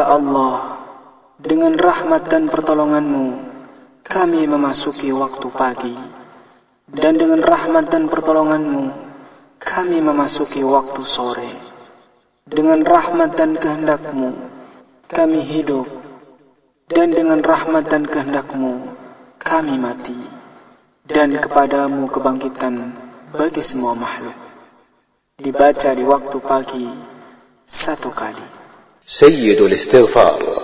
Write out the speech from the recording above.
Allah, dengan rahmat dan pertolongan-Mu, kami memasuki waktu pagi. Dan dengan rahmat dan pertolongan-Mu, kami memasuki waktu sore. Dengan rahmat dan kehendak-Mu, kami hidup. Dan dengan rahmat dan kehendak-Mu, kami mati. Dan kepadamu kebangkitan bagi semua makhluk. Dibaca di waktu pagi 1 kali. سيد الاستغفار